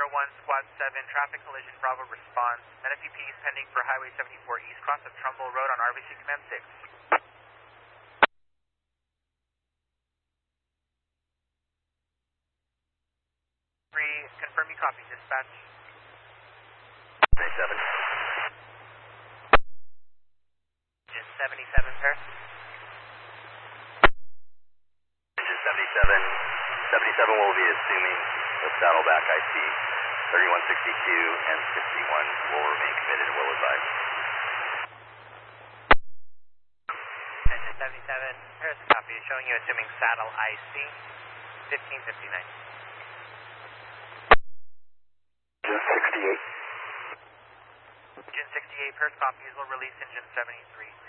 1, Squad 7, traffic collision, Bravo response. NFPP is pending for Highway 74 East, cross of Trumbull Road on RVC Command 6. 3, confirm you copy, dispatch. 77. Engine 77, sir. Engine 77. 77 will be assuming the Saddleback IC. 3162 and 61 will remain committed and will advise. Engine 77, here's a copy showing you assuming saddle IC 1559. Engine 68. Engine 68, first copies will release engine 73.